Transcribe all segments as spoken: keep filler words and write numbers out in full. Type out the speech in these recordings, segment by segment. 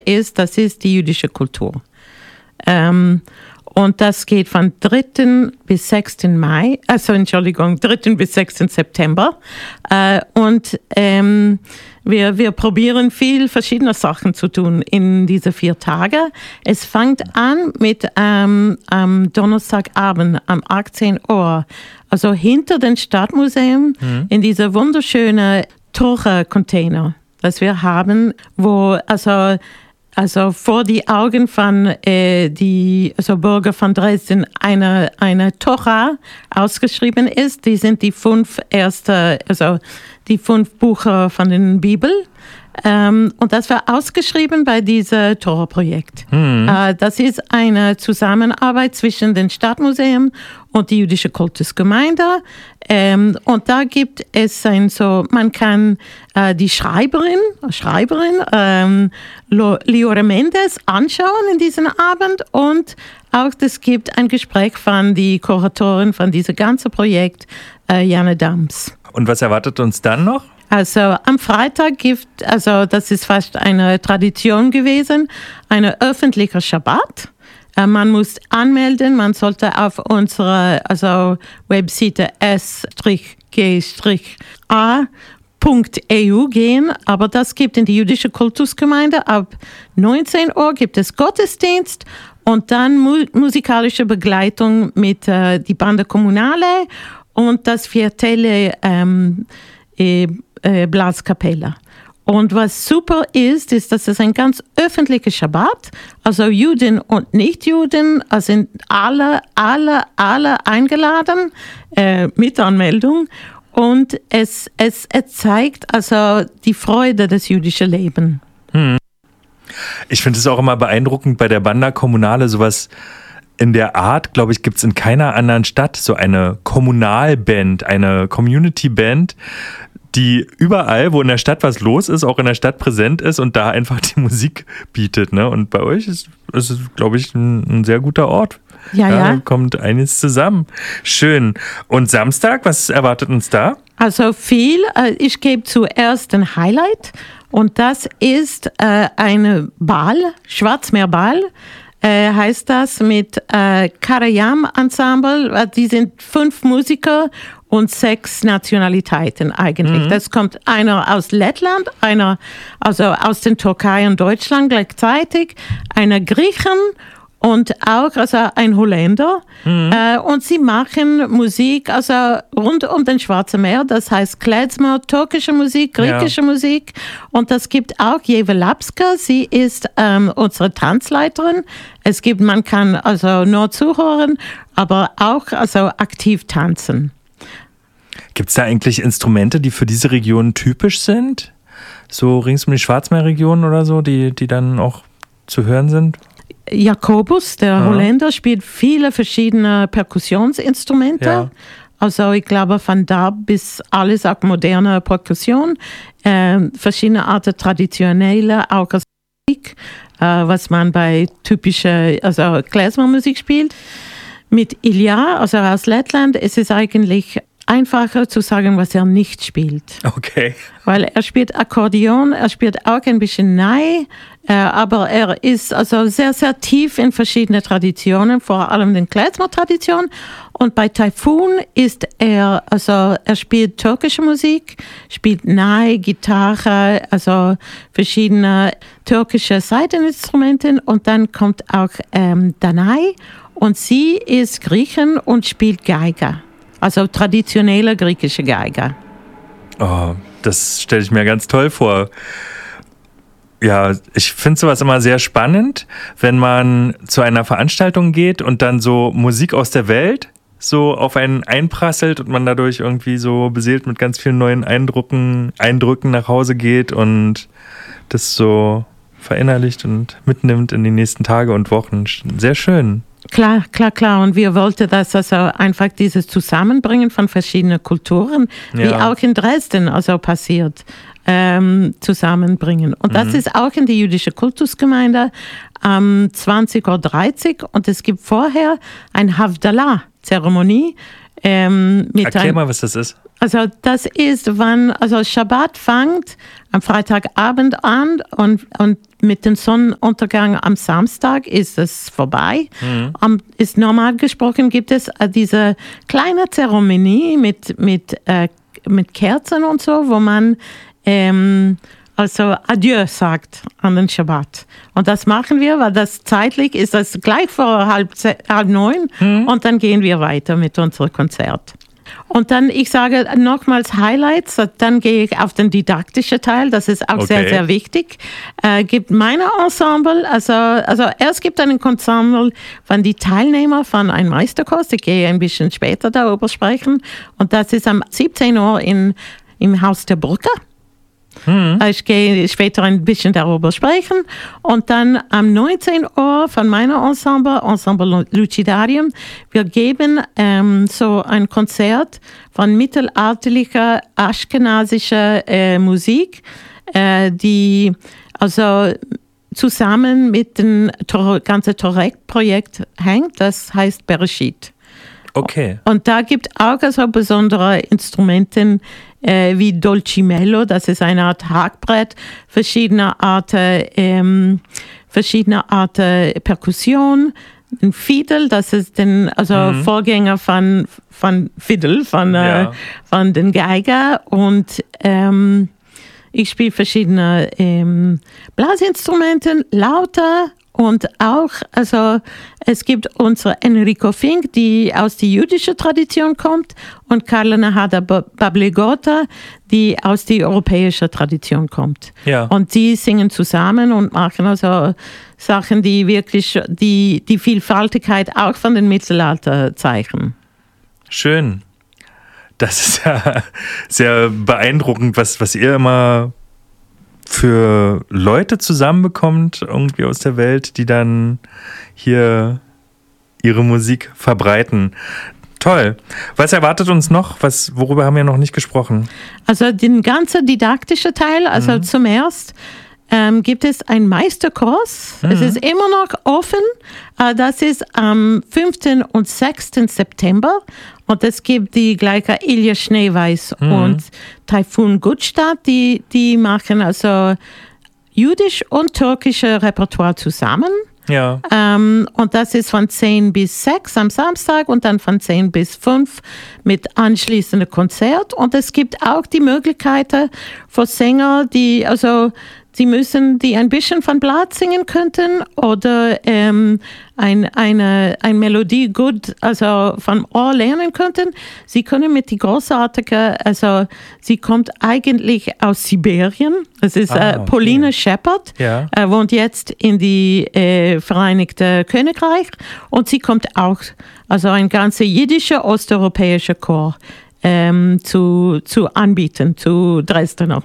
ist, das ist die jüdische Kultur. Ähm, und das geht von dritten bis sechsten Mai, also Entschuldigung, dritten bis sechsten September. Äh, und ähm, wir, wir probieren viel verschiedene Sachen zu tun in diese vier Tage. Es fängt an mit ähm, am Donnerstagabend um achtzehn Uhr, also hinter dem Stadtmuseum, mhm. in dieser wunderschönen Tore-Container, das wir haben, wo also Also vor die Augen von äh, die also Bürger von Dresden eine, eine Tora ausgeschrieben ist. Die sind die fünf erste, also die fünf Bücher von der Bibel. Ähm, und das war ausgeschrieben bei diesem Tora-Projekt. Mhm. Äh, das ist eine Zusammenarbeit zwischen dem Stadtmuseum und die jüdische Kultusgemeinde. Ähm, und da gibt es ein so, man kann äh, die Schreiberin, Schreiberin ähm, Liora Mendes anschauen in diesem Abend und auch es gibt ein Gespräch von die Kuratorin von diesem ganzen Projekt, äh, Janne Dams. Und was erwartet uns dann noch? Also am Freitag gibt, also das ist fast eine Tradition gewesen, eine öffentliche Schabbat. Äh, man muss anmelden, man sollte auf unsere also Webseite s g a punkt e u gehen, aber das gibt in die jüdische Kultusgemeinde. Ab neunzehn Uhr gibt es Gottesdienst und dann mu- musikalische Begleitung mit äh, die Bande Kommunale und das Viertelle ähm, äh, äh, Blaskapelle. Und was super ist, ist, dass es ein ganz öffentlicher Schabbat, also Juden und Nichtjuden, also sind alle, alle, alle eingeladen äh, mit Anmeldung. Und es, es, es zeigt also die Freude des jüdischen Lebens. Hm. Ich finde es auch immer beeindruckend bei der Banda Kommunale, sowas in der Art, glaube ich, gibt es in keiner anderen Stadt so eine Kommunalband, eine Community-Band, die überall, wo in der Stadt was los ist, auch in der Stadt präsent ist und da einfach die Musik bietet. Ne? Und bei euch ist es, glaube ich, ein, ein sehr guter Ort. Ja, ja. Da kommt einiges zusammen. Schön. Und Samstag, was erwartet uns da? Also viel. Ich gebe zuerst ein Highlight und das ist äh, ein Ball, Schwarzmeerball. Äh, heißt das mit äh, Karayam Ensemble. Die sind fünf Musiker und sechs Nationalitäten eigentlich. Mhm. Das kommt einer aus Lettland, einer also aus der Türkei und Deutschland gleichzeitig, einer Griechen und auch also ein Holländer. Mhm. Äh, und sie machen Musik also rund um den Schwarzen Meer, das heißt Klezmer, türkische Musik, griechische ja. Musik. Und das gibt auch Jeva Lapska, sie ist ähm, unsere Tanzleiterin. Es gibt, man kann also nur zuhören, aber auch also aktiv tanzen. Gibt es da eigentlich Instrumente, die für diese Region typisch sind? So rings um die Schwarzmeerregion oder so, die, die dann auch zu hören sind? Jakobus, der ja. Holländer, spielt viele verschiedene Perkussionsinstrumente. Ja. Also ich glaube von da bis alles auch moderne Perkussion, äh, verschiedene Arten traditionelle, auch als Musik, äh, was man bei typischer also Klezmermusik spielt. Mit Ilja, also aus Lettland, ist es eigentlich einfacher zu sagen, was er nicht spielt. Okay. Weil er spielt Akkordeon, er spielt auch ein bisschen Nai, äh, aber er ist also sehr, sehr tief in verschiedene Traditionen, vor allem den Klezmer-Tradition. Und bei Taifun ist er, also er spielt türkische Musik, spielt Nai, Gitarre, also verschiedene türkische Saiteninstrumente und dann kommt auch ähm, Danai und sie ist Griechin und spielt Geige. Also traditionelle griechische Geige. Oh, das stelle ich mir ganz toll vor. Ja, ich finde sowas immer sehr spannend, wenn man zu einer Veranstaltung geht und dann so Musik aus der Welt so auf einen einprasselt und man dadurch irgendwie so beseelt mit ganz vielen neuen Eindrücken, Eindrücken nach Hause geht und das so verinnerlicht und mitnimmt in die nächsten Tage und Wochen. Sehr schön. Klar, klar, klar. Und wir wollten das also einfach dieses Zusammenbringen von verschiedenen Kulturen, ja. wie auch in Dresden also passiert, ähm, zusammenbringen. Und das mhm. ist auch in die jüdische Kultusgemeinde am um zwanzig Uhr dreißig und es gibt vorher eine Havdalah-Zeremonie. Ähm, mit Erklär ein, mal, was das ist. Also das ist, wann also Schabbat fängt am Freitagabend an und, und mit dem Sonnenuntergang am Samstag ist es vorbei. Mhm. Um, ist normal gesprochen gibt es äh, diese kleine Zeremonie mit, mit, äh, mit Kerzen und so, wo man ähm, also Adieu sagt an den Schabbat. Und das machen wir, weil das zeitlich ist das gleich vor halb, halb neun mhm. und dann gehen wir weiter mit unserem Konzert. Und dann, ich sage nochmals Highlights, dann gehe ich auf den didaktischen Teil, das ist auch okay. sehr, sehr wichtig. Äh, gibt meine Ensemble, also, also erst gibt ein Ensemble von die Teilnehmer von einem Meisterkurs, ich gehe ein bisschen später darüber sprechen, und das ist am siebzehn Uhr in, im Haus der Brücke. Hm. Ich gehe später ein bisschen darüber sprechen. Und dann am neunzehn Uhr von meiner Ensemble, Ensemble Lucidarium, wir geben ähm, so ein Konzert von mittelalterlicher, aschkenasischer äh, Musik, äh, die also zusammen mit dem ganzen Torek-Projekt hängt. Das heißt Bereshit. Okay. Und da gibt es auch also besondere Instrumente äh, wie Dolcimelo, das ist eine Art Hackbrett, verschiedene Arten, ähm, verschiedene Arten Perkussion, ein Fiddle, das ist den also mhm. Vorgänger von, von Fiddle, von, ja. äh, von den Geiger, und ähm, ich spiele verschiedene ähm, Blasinstrumente, Lauter. Und auch, also es gibt unsere Enrico Fink, die aus der jüdischen Tradition kommt, und Carla Nahada Bablegota, die aus der europäischen Tradition kommt. Ja. Und die singen zusammen und machen also Sachen, die wirklich die, die Vielfaltigkeit auch von den Mittelalter zeichnen. Schön. Das ist ja sehr beeindruckend, was, was ihr immer für Leute zusammenbekommt, irgendwie aus der Welt, die dann hier ihre Musik verbreiten. Toll. Was erwartet uns noch? Was, worüber haben wir noch nicht gesprochen? Also den ganzen didaktischen Teil, also mhm. zum ersten ähm, gibt es einen Meisterkurs. Mhm. Es ist immer noch offen. Äh, das ist am fünften und sechsten September. Und es gibt die gleiche Ilja Schneeweiß mhm. und Taifun Gutstadt, die, die machen also jüdisch und türkische Repertoire zusammen. Ja. Ähm, und das ist von zehn bis sechs am Samstag und dann von zehn bis fünf mit anschließendem Konzert. Und es gibt auch die Möglichkeiten für Sänger, die also sie müssen, die ein bisschen von Blatt singen könnten oder ähm, ein, eine, eine Melodie gut, also vom Ohr lernen könnten. Sie können mit die großartige, also sie kommt eigentlich aus Sibirien. Das ist ah, äh, Paulina okay. Shepard, ja. äh, wohnt jetzt in die äh, Vereinigte Königreich, und sie kommt auch, also ein ganzer jiddischer osteuropäischer Chor ähm, zu, zu anbieten, zu Dresdner.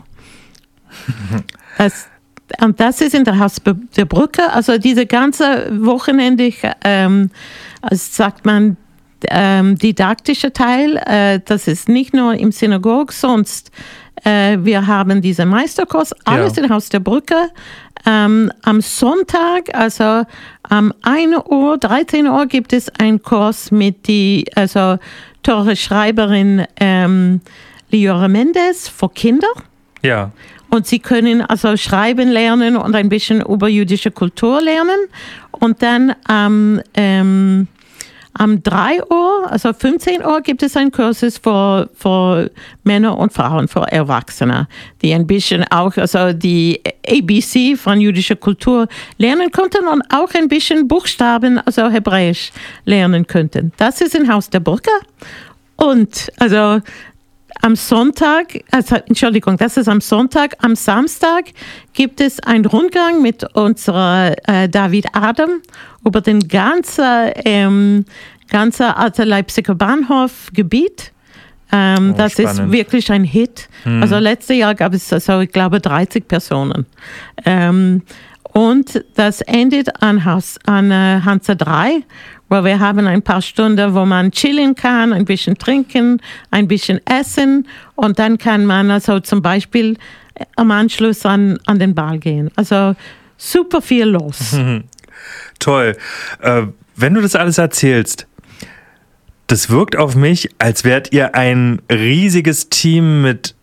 Das, und das ist in der Haus der Brücke, also diese ganze Wochenende, ähm, also sagt man, ähm, didaktische Teil, äh, das ist nicht nur im Synagog, sonst äh, wir haben diesen Meisterkurs, alles ja. in Haus der Brücke. Ähm, am Sonntag, also um ein Uhr, dreizehn Uhr gibt es einen Kurs mit die, also Tore Schreiberin ähm, Liora Mendes für Kinder. Ja. Und sie können also schreiben lernen und ein bisschen über jüdische Kultur lernen. Und dann am, ähm, am drei Uhr, also fünfzehn Uhr, gibt es einen Kurs für, für Männer und Frauen, für Erwachsene, die ein bisschen auch also die A B C von jüdischer Kultur lernen konnten und auch ein bisschen Buchstaben, also Hebräisch, lernen könnten. Das ist im Haus der Brücke. Und also am Sonntag, also Entschuldigung, das ist am Sonntag. Am Samstag gibt es einen Rundgang mit unserer äh, David Adam über den ganzen, ähm, ganzen alten Leipziger Bahnhofgebiet. Ähm, oh, das spannend. Ist wirklich ein Hit. Hm. Also letztes Jahr gab es, also, ich glaube, dreißig Personen. Ähm, und das endet an, Haus, an äh, Hansa drei. Weil wir haben ein paar Stunden, wo man chillen kann, ein bisschen trinken, ein bisschen essen, und dann kann man also zum Beispiel am Anschluss an, an den Ball gehen. Also super viel los. Toll. Äh, wenn du das alles erzählst, das wirkt auf mich, als wärt ihr ein riesiges Team mit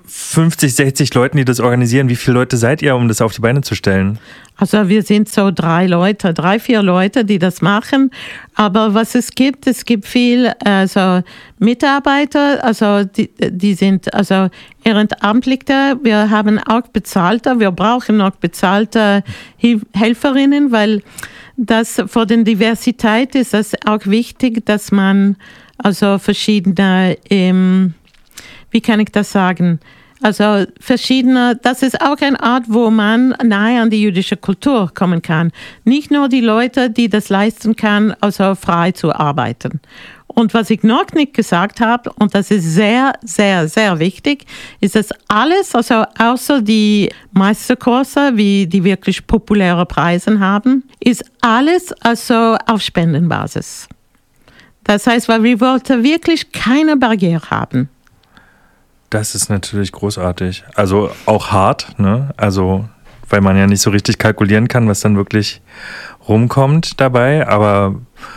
fünfzig, sechzig Leuten, die das organisieren. Wie viele Leute seid ihr, um das auf die Beine zu stellen? Also wir sind so drei Leute, drei, vier Leute, die das machen. Aber was es gibt, es gibt viel also Mitarbeiter, also die, die sind also Ehrenamtliche. Wir haben auch bezahlte, wir brauchen auch bezahlte Helferinnen, weil das für die Diversität ist es auch wichtig, dass man also verschiedene, ähm, wie kann ich das sagen? Also verschiedene, das ist auch eine Art, wo man nahe an die jüdische Kultur kommen kann. Nicht nur die Leute, die das leisten können, also frei zu arbeiten. Und was ich noch nicht gesagt habe, und das ist sehr, sehr, sehr wichtig, ist, dass alles, also außer die Meisterkurse, wie die wirklich populäre Preise haben, ist alles also auf Spendenbasis. Das heißt, weil wir wollten wirklich keine Barriere haben. Das ist natürlich großartig. Also auch hart, ne? Also, weil man ja nicht so richtig kalkulieren kann, was dann wirklich rumkommt dabei. Aber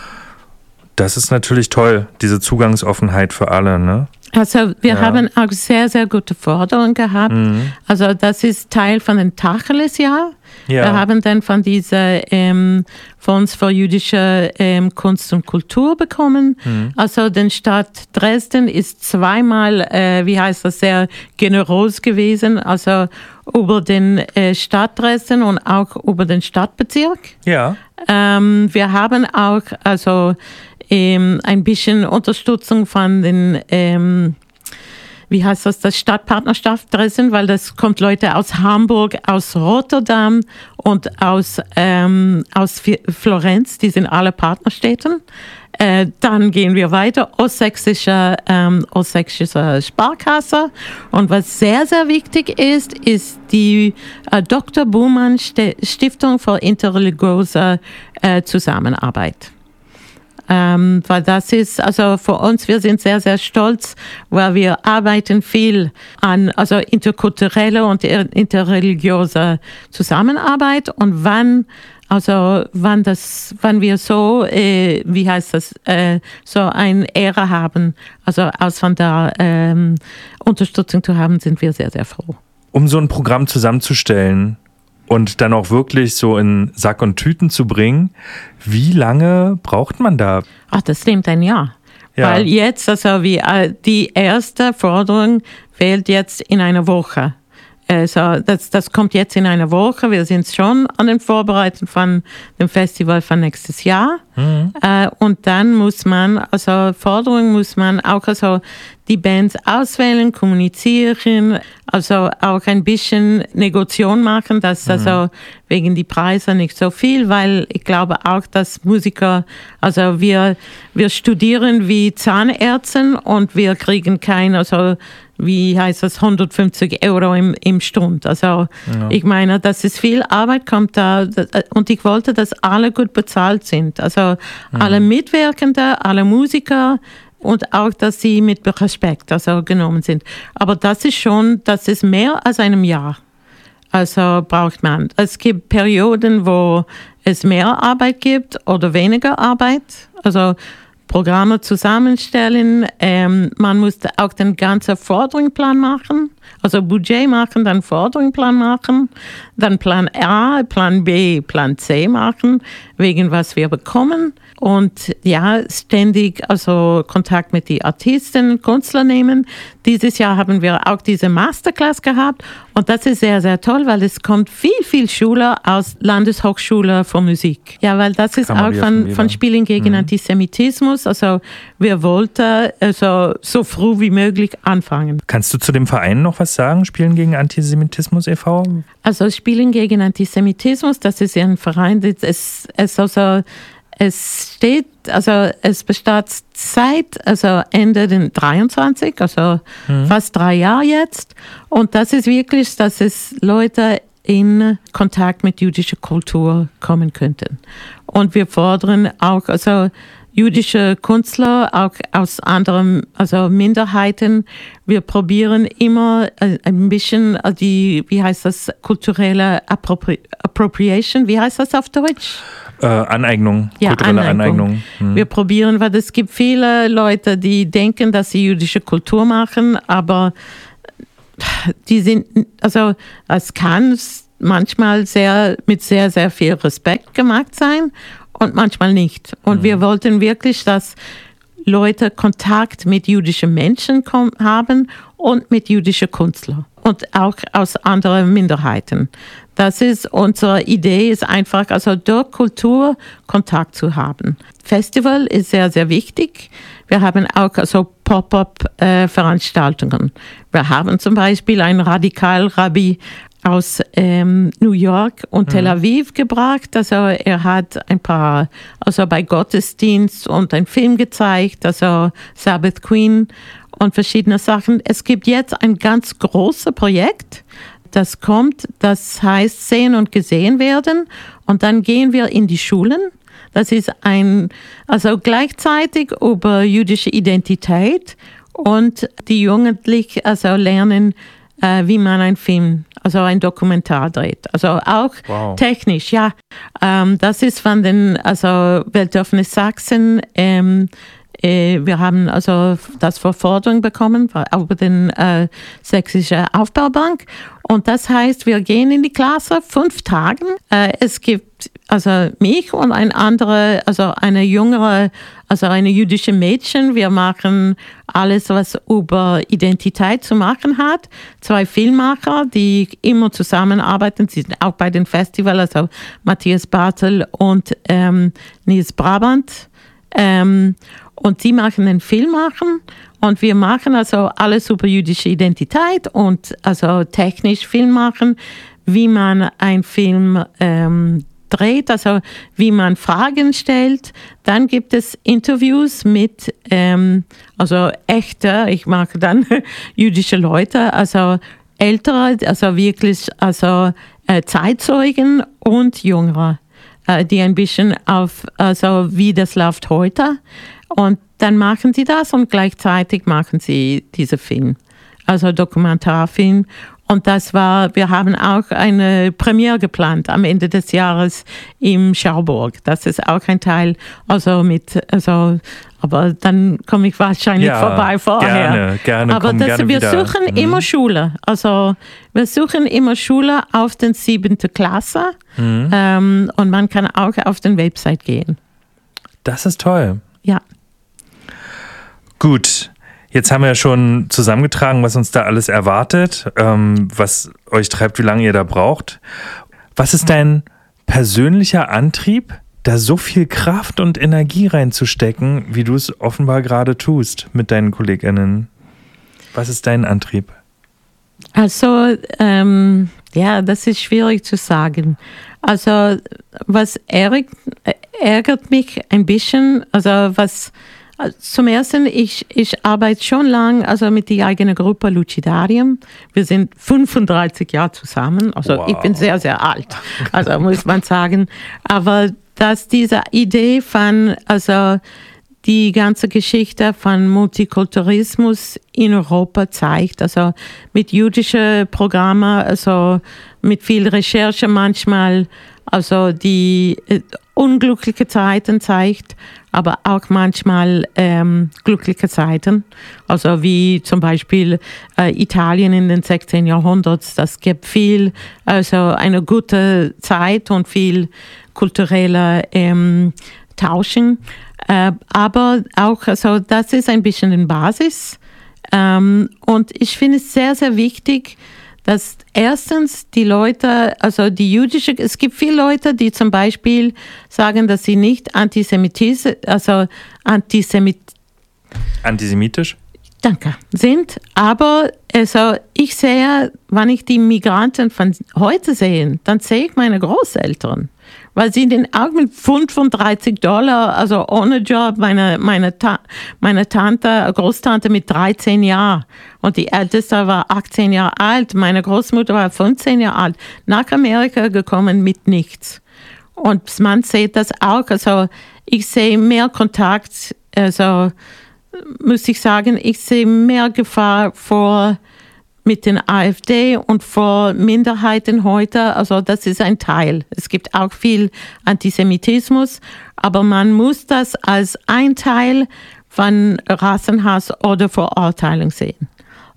das ist natürlich toll, diese Zugangsoffenheit für alle, ne? Also wir ja. haben auch sehr, sehr gute Forderungen gehabt. Mhm. Also das ist Teil von dem Tacheles-Jahr. Ja. Wir haben dann von dieser ähm, Fonds für jüdische ähm, Kunst und Kultur bekommen. Mhm. Also die Stadt Dresden ist zweimal, äh, wie heißt das, sehr generös gewesen. Also über den äh, Stadt Dresden und auch über den Stadtbezirk. Ja. Ähm, wir haben auch also ähm, ein bisschen Unterstützung von den ähm, wie heißt das, das Stadtpartnerschaft Dresden, weil das kommt Leute aus Hamburg, aus Rotterdam und aus, ähm, aus Florenz, die sind alle Partnerstädten. Äh, dann gehen wir weiter, Ostsächsische, ähm, Ostsächsische Sparkasse. Und was sehr, sehr wichtig ist, ist die äh, Doktor Buhmann Stiftung für interreligiöse äh, Zusammenarbeit. Ähm, weil das ist, also für uns, wir sind sehr, sehr stolz, weil wir arbeiten viel an also interkulturelle und interreligiöse Zusammenarbeit und wann, also wann das, wann wir so, äh, wie heißt das, äh, so eine Ehre haben, also aus von der ähm, Unterstützung zu haben, sind wir sehr, sehr froh. Um so ein Programm zusammenzustellen und dann auch wirklich so in Sack und Tüten zu bringen, wie lange braucht man da? Ach, das nimmt ein Jahr. Ja. Weil jetzt, also wie die erste Forderung fehlt jetzt in einer Woche. Also das, das kommt jetzt in einer Woche. Wir sind schon an den Vorbereiten von dem Festival von nächstes Jahr. Mhm. Äh, und dann muss man, also Forderungen muss man auch also die Bands auswählen, kommunizieren, also auch ein bisschen Negoziation machen, dass mhm. also wegen die Preise nicht so viel, weil ich glaube auch, dass Musiker, also wir, wir studieren wie Zahnärzte und wir kriegen kein, also wie heißt das, hundertfünfzig Euro im, im Stund. Also ja. Ich meine, das ist viel Arbeit, kommt da und ich wollte, dass alle gut bezahlt sind. Also mhm. alle Mitwirkende, alle Musiker und auch, dass sie mit Respekt also genommen sind. Aber das ist schon, das ist mehr als einem Jahr. Also braucht man. Es gibt Perioden, wo es mehr Arbeit gibt oder weniger Arbeit. Also Programme zusammenstellen. Ähm, man muss auch den ganzen Forderungsplan machen, also Budget machen, dann Forderungsplan machen, dann Plan A, Plan B, Plan C machen, wegen was wir bekommen. Und ja, ständig also Kontakt mit den Artisten, Künstlern nehmen. Dieses Jahr haben wir auch diese Masterclass gehabt und das ist sehr, sehr toll, weil es kommt viel, viel Schüler aus Landeshochschule für Musik. Ja, weil das ist auch von, von Spielen gegen mhm. Antisemitismus. Also wir wollten also so früh wie möglich anfangen. Kannst du zu dem Verein noch was sagen, Spielen gegen Antisemitismus e V? Also Spielen gegen Antisemitismus, das ist ein Verein, das ist, ist also Es steht, also es besteht seit also Ende den dreiundzwanzig, also mhm. fast drei Jahre jetzt. Und das ist wirklich, dass es Leute in Kontakt mit jüdischer Kultur kommen könnten. Und wir fordern auch also jüdische Künstler, auch aus anderen also Minderheiten. Wir probieren immer ein bisschen die, wie heißt das, kulturelle Appropri- Appropriation, wie heißt das auf Deutsch? Äh, Aneignung, ja, kulturelle Aneignung. Aneignung. Hm. Wir probieren, weil es gibt viele Leute, die denken, dass sie jüdische Kultur machen, aber die sind, also es kann manchmal sehr mit sehr, sehr viel Respekt gemacht sein und manchmal nicht. Und mhm. wir wollten wirklich, dass Leute Kontakt mit jüdischen Menschen kom- haben und mit jüdischen Künstlern und auch aus anderen Minderheiten. Das ist unsere Idee, ist einfach, also durch Kultur Kontakt zu haben. Festival ist sehr, sehr wichtig. Wir haben auch also Pop-up-Veranstaltungen. Wir haben zum Beispiel einen Radikal-Rabbi aus ähm, New York und mhm. Tel Aviv gebracht. Also er hat ein paar, also bei Gottesdienst und einen Film gezeigt, also Sabbath Queen und verschiedene Sachen. Es gibt jetzt ein ganz großes Projekt, das kommt, das heißt Sehen und Gesehen werden. Und dann gehen wir in die Schulen. Das ist ein, also gleichzeitig über jüdische Identität und die Jugendlichen also lernen, äh, wie man einen Film, also ein Dokumentar dreht. Also auch wow. technisch, ja. Ähm, das ist von den, also Weltöffne Sachsen. Ähm, äh, wir haben also das vor Förderung bekommen über den äh, Sächsischen Aufbaubank. Und das heißt, wir gehen in die Klasse fünf Tagen. Äh, es gibt also mich und ein andere, also eine jüngere, also eine jüdische Mädchen. Wir machen alles, was über Identität zu machen hat. Zwei Filmemacher, die immer zusammenarbeiten. Sie sind auch bei den Festivals, also Matthias Bartel und ähm, Nils Brabant. Ähm, und sie machen einen Film machen. Und wir machen also alles über jüdische Identität und also technisch Film machen, wie man einen Film ähm, dreht, also wie man Fragen stellt. Dann gibt es Interviews mit ähm, also echte, ich mag dann jüdische Leute, also ältere, also wirklich also äh, Zeitzeugen und Jüngere, äh, die ein bisschen auf, also wie das läuft heute. Und dann machen sie das und gleichzeitig machen sie diesen Film, also Dokumentarfilm. Und das war, wir haben auch eine Premiere geplant am Ende des Jahres im Schauburg. Das ist auch ein Teil, also mit, also, aber dann komme ich wahrscheinlich ja, vorbei vorher. Gerne, gerne. Aber das, gerne wir wieder. suchen mhm. immer Schule. Also wir suchen immer Schule auf den siebten Klasse mhm. ähm, und man kann auch auf den Website gehen. Das ist toll. Ja. Gut, jetzt haben wir ja schon zusammengetragen, was uns da alles erwartet, ähm, was euch treibt, wie lange ihr da braucht. Was ist dein persönlicher Antrieb, da so viel Kraft und Energie reinzustecken, wie du es offenbar gerade tust mit deinen KollegInnen? Was ist dein Antrieb? Also, ähm, ja, das ist schwierig zu sagen. Also, was ärgert, ärgert mich ein bisschen, also was... Zum Ersten, ich, ich arbeite schon lang also mit der eigenen Gruppe Lucidarium. Wir sind fünfunddreißig Jahre zusammen, also wow. Ich bin sehr, sehr alt, also muss man sagen. Aber dass diese Idee von, also die ganze Geschichte von Multikulturalismus in Europa zeigt, also mit jüdischen Programmen, also mit viel Recherche manchmal, also die äh, unglückliche Zeiten zeigt, aber auch manchmal ähm, glückliche Zeiten. Also wie zum Beispiel äh, Italien in den sechzehnten Jahrhundert. Das gibt viel, also eine gute Zeit und viel kulturelle ähm, Tauschen. Äh, aber auch, also das ist ein bisschen die Basis. Ähm, und ich finde es sehr, sehr wichtig, dass erstens die Leute, also die jüdische, es gibt viele Leute, die zum Beispiel sagen, dass sie nicht antisemitisch, also antisemit, antisemitisch, danke, sind, aber also ich sehe, wenn ich die Migranten von heute sehe, dann sehe ich meine Großeltern, weil sie den auch mit fünfunddreißig Dollar, also ohne Job, meine, meine, Ta- meine Tante, Großtante mit dreizehn Jahren und die Älteste war achtzehn Jahre alt, meine Großmutter war fünfzehn Jahre alt, nach Amerika gekommen mit nichts. Und man sieht das auch, also ich sehe mehr Kontakt, also muss ich sagen, ich sehe mehr Gefahr vor mit den AfD und vor Minderheiten heute, also das ist ein Teil. Es gibt auch viel Antisemitismus, aber man muss das als ein Teil von Rassenhass oder Verurteilung sehen.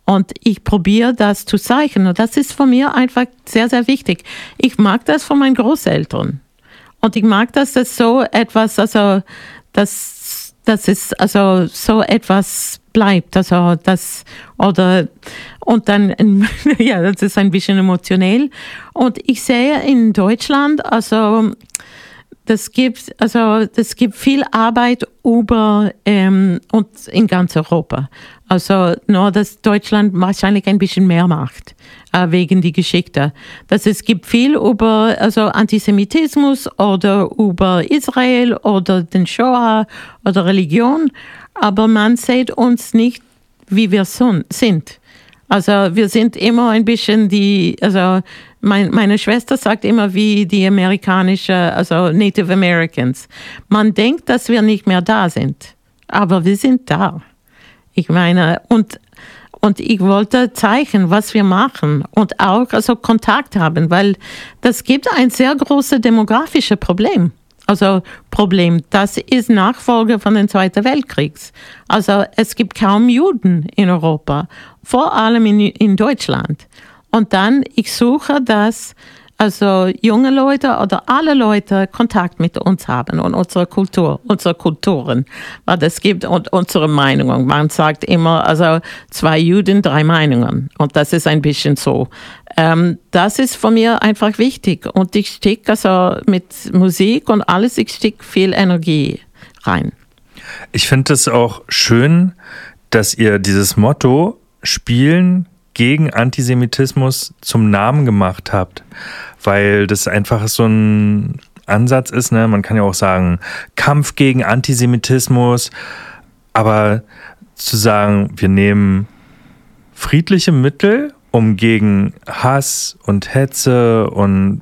Und ich probiere das zu zeigen. Und das ist für mich einfach sehr, sehr wichtig. Ich mag das von meinen Großeltern. Und ich mag, dass das so etwas, also, dass, dass es also so etwas bleibt. Also, das, oder, und dann, ja, das ist ein bisschen emotionell. Und ich sehe in Deutschland, also, Das gibt, also, das gibt viel Arbeit über ähm, und in ganz Europa. Also nur, dass Deutschland wahrscheinlich ein bisschen mehr macht, äh, wegen die Geschichte. Dass es gibt viel über also Antisemitismus oder über Israel oder den Shoah oder Religion, aber man sieht uns nicht, wie wir son- sind. Also wir sind immer ein bisschen die, also mein, meine Schwester sagt immer wie die amerikanische, also Native Americans. Man denkt, dass wir nicht mehr da sind, aber wir sind da. Ich meine, und, und ich wollte zeigen, was wir machen und auch also Kontakt haben, weil das gibt ein sehr großes demografisches Problem. Also Problem, das ist Nachfolge von dem Zweiten Weltkrieg. Also es gibt kaum Juden in Europa, vor allem in, in Deutschland. Und dann, ich suche, dass also junge Leute oder alle Leute Kontakt mit uns haben und unsere Kultur, unsere Kulturen, weil das gibt und unsere Meinungen. Man sagt immer, also zwei Juden, drei Meinungen. Und das ist ein bisschen so. Ähm, das ist für mich einfach wichtig. Und ich stecke also mit Musik und alles, ich stecke viel Energie rein. Ich finde es auch schön, dass ihr dieses Motto Spielen gegen Antisemitismus zum Namen gemacht habt, weil das einfach so ein Ansatz ist, ne? Man kann ja auch sagen, Kampf gegen Antisemitismus, aber zu sagen, wir nehmen friedliche Mittel, um gegen Hass und Hetze und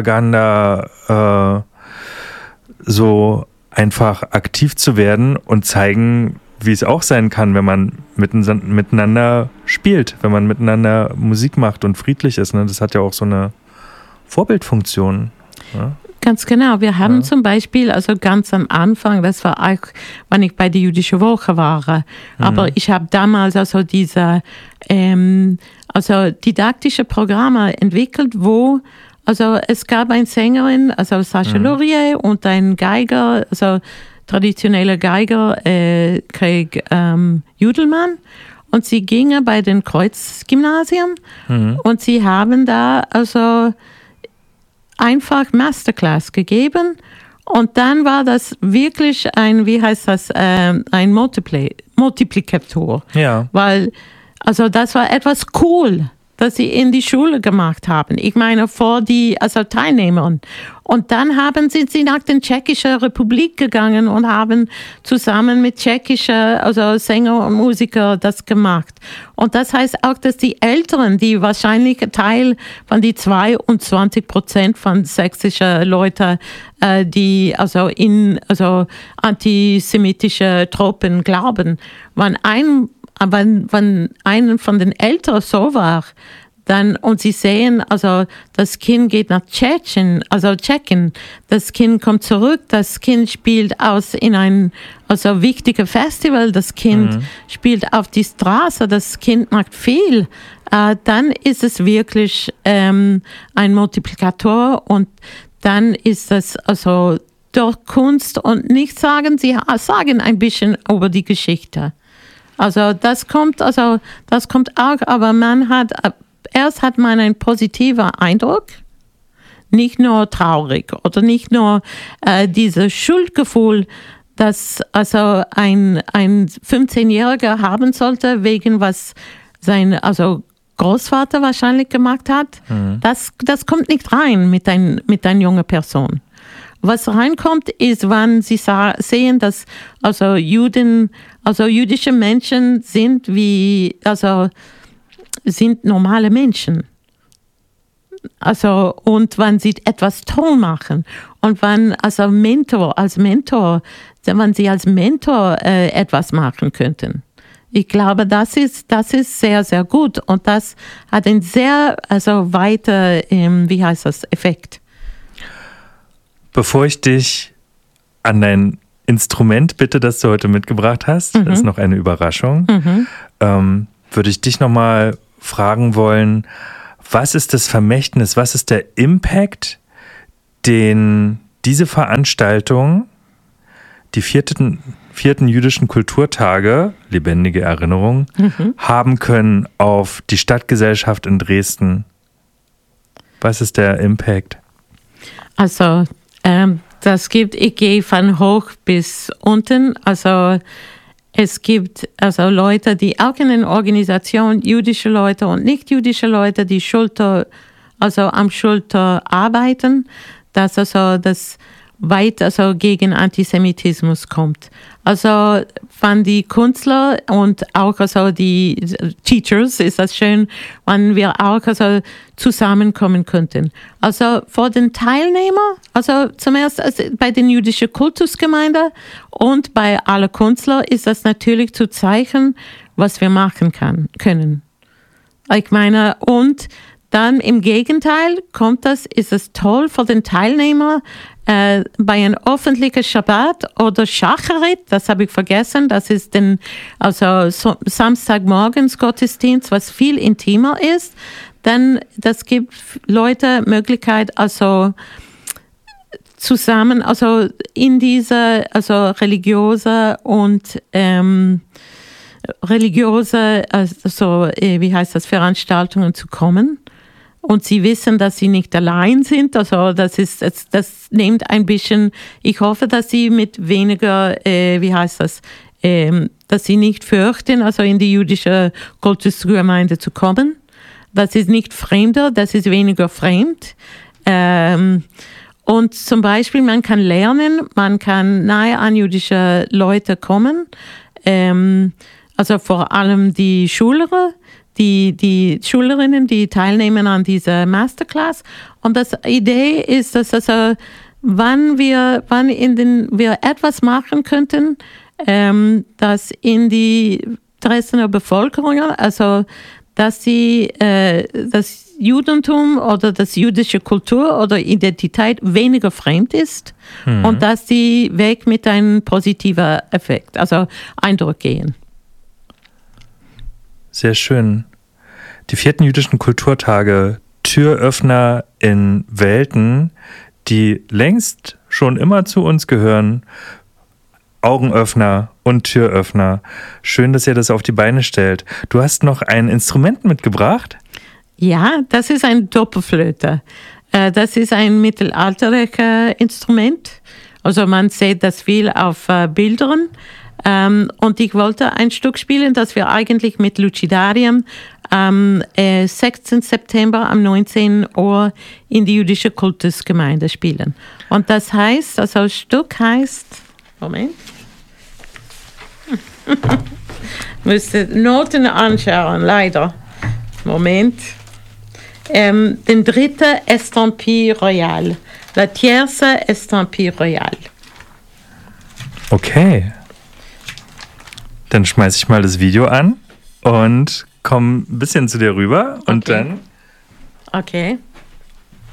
Propaganda äh, so einfach aktiv zu werden und zeigen, wie es auch sein kann, wenn man miteinander spielt, wenn man miteinander Musik macht und friedlich ist. Ne? Das hat ja auch so eine Vorbildfunktion. Ja? Ganz genau. Wir haben ja. zum Beispiel, also ganz am Anfang, das war auch, wenn ich bei der Jüdischen Woche war, aber mhm. ich habe damals also diese ähm, also didaktische Programme entwickelt, wo also es gab eine Sängerin, also Sascha mhm. Laurier und ein Geiger, also traditioneller Geiger, äh, Craig ähm, Judelmann, und sie gingen bei den Kreuzgymnasien mhm. und sie haben da also einfach Masterclass gegeben und dann war das wirklich ein, wie heißt das, ähm, ein Multipli- Multiplikator. Ja. Weil, also das war etwas cool, das sie in die Schule gemacht haben. Ich meine, vor die also Teilnehmern. Und dann haben sie, sie nach der Tschechischen Republik gegangen und haben zusammen mit tschechischen also Sänger und Musiker das gemacht. Und das heißt auch, dass die Älteren, die wahrscheinlich Teil von die zweiundzwanzig Prozent von sächsischen Leuten, äh, die also in also antisemitische Truppen glauben, wenn ein Aber wenn, wenn einen von den Eltern so war, dann, und sie sehen, also das Kind geht nach Tschechien, also Tschechien, das Kind kommt zurück, das Kind spielt aus in ein also wichtiges Festival, das Kind mhm. spielt auf die Straße, das Kind macht viel, äh, dann ist es wirklich ähm, ein Multiplikator und dann ist es also durch Kunst und nicht sagen, sie sagen ein bisschen über die Geschichte. Also das kommt, also das kommt auch, aber man hat, erst hat man einen positiven Eindruck, nicht nur traurig oder nicht nur äh, dieses Schuldgefühl, das also ein, ein fünfzehnjähriger haben sollte, wegen was sein also Großvater wahrscheinlich gemacht hat. Mhm. Das, das kommt nicht rein mit ein, mit einer jungen Person. Was reinkommt, ist, wenn sie sehen, dass also Juden, also jüdische Menschen sind wie, also sind normale Menschen. Also, und wenn sie etwas toll machen und wenn also Mentor, als Mentor, wenn sie als Mentor äh, etwas machen könnten. Ich glaube, das ist, das ist sehr, sehr gut und das hat einen sehr, also weiter, ähm, wie heißt das, Effekt. Bevor ich dich an dein Instrument bitte, das du heute mitgebracht hast, mhm. das ist noch eine Überraschung. Mhm. Ähm, würde ich dich nochmal fragen wollen, was ist das Vermächtnis, was ist der Impact, den diese Veranstaltung, die vierten, vierten jüdischen Kulturtage, lebendige Erinnerung, mhm. haben können auf die Stadtgesellschaft in Dresden? Was ist der Impact? Also, ähm, das gibt, ich gehe von hoch bis unten, also es gibt also Leute, die auch in den Organisationen, jüdische Leute und nicht-jüdische Leute, die Schulter, also am Schulter arbeiten, dass also das weit also gegen Antisemitismus kommt. Also von die Künstler und auch also die Teachers ist das schön, wenn wir auch also zusammenkommen könnten. Also vor den Teilnehmern, also zum ersten also bei den jüdischen Kultusgemeinde und bei allen Künstlern ist das natürlich zu zeigen, was wir machen kann, können. Ich meine, und dann im Gegenteil kommt das, ist es toll für den Teilnehmer, äh, bei einem öffentlichen Schabbat oder Shacharit, das habe ich vergessen, das ist den, also so, Samstagmorgens Gottesdienst, was viel intimer ist, dann das gibt Leute Möglichkeit, also zusammen, also in diese, also religiöse und ähm, religiöse, also wie heißt das, Veranstaltungen zu kommen. Und sie wissen, dass sie nicht allein sind. Also das ist, das, das nimmt ein bisschen, ich hoffe, dass sie mit weniger, äh, wie heißt das, ähm, dass sie nicht fürchten, also in die jüdische Kultusgemeinde zu kommen. Das ist nicht fremder, das ist weniger fremd. Ähm, und zum Beispiel, man kann lernen, man kann nahe an jüdische Leute kommen. Ähm, also vor allem die Schüler, Die, die Schülerinnen, die teilnehmen an dieser Masterclass. Und das Idee ist, dass also, wann wir, wann in den, wir etwas machen könnten, ähm, dass in die Dresdner Bevölkerung, also, dass sie, äh, das Judentum oder das jüdische Kultur oder Identität weniger fremd ist mhm. und dass sie weg mit einem positiven Effekt, also Eindruck gehen. Sehr schön. Die vierten jüdischen Kulturtage, Türöffner in Welten, die längst schon immer zu uns gehören, Augenöffner und Türöffner. Schön, dass ihr das auf die Beine stellt. Du hast noch ein Instrument mitgebracht? Ja, das ist ein Doppelflöte. Das ist ein mittelalterliches Instrument. Also man sieht das viel auf Bildern. Ähm, und ich wollte ein Stück spielen, das wir eigentlich mit Lucidarium am äh, sechsten September um neunzehn Uhr in die jüdische Kultusgemeinde spielen. Und das heißt, also das Stück heißt, Moment, müsste Noten anschauen, leider, Moment, ähm, den dritten Estampille Royale, la tierce Estampille Royale. Okay. Dann schmeiße ich mal das Video an und komme ein bisschen zu dir rüber und okay. dann... Okay.